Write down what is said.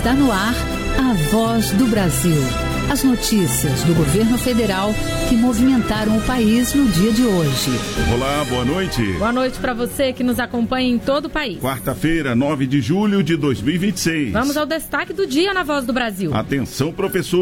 Está no ar a Voz do Brasil. As notícias do governo federal que movimentaram o país no dia de hoje. Olá, boa noite. Boa noite para você que nos acompanha em todo o país. Quarta-feira, 9 de julho de 2026. Vamos ao destaque do dia na Voz do Brasil. Atenção, professor.